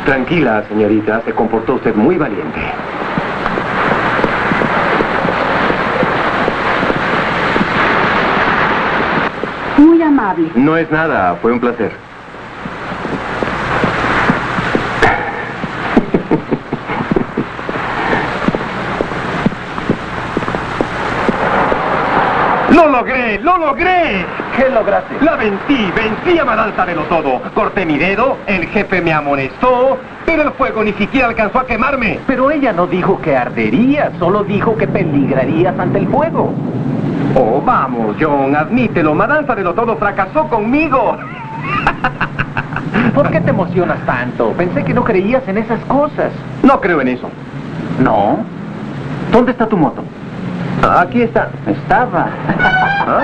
Tranquila, señorita. Se comportó usted muy valiente. Muy amable. No es nada. Fue un placer. ¡Lo logré! ¡Lo logré! ¿Qué lograste? ¡La vencí a Madame Sabelo-Todo. Corté mi dedo, el jefe me amonestó, pero el fuego ni siquiera alcanzó a quemarme. Pero ella no dijo que arderías, solo dijo que peligrarías ante el fuego. Oh, vamos, John, admítelo. Madame Sabelo-Todo fracasó conmigo. ¿Por qué te emocionas tanto? Pensé que no creías en esas cosas. No creo en eso. ¿No? ¿Dónde está tu moto? Aquí está. Estaba.